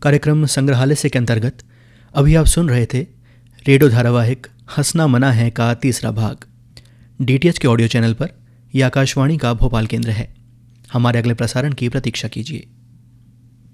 कार्यक्रम संग्रहालय से के अंतर्गत अभी आप सुन रहे थे रेडियो धारावाहिक हंसना मना है का तीसरा भाग। डीटीएच के ऑडियो चैनल पर यह आकाशवाणी का भोपाल केंद्र है। हमारे अगले प्रसारण की प्रतीक्षा कीजिए।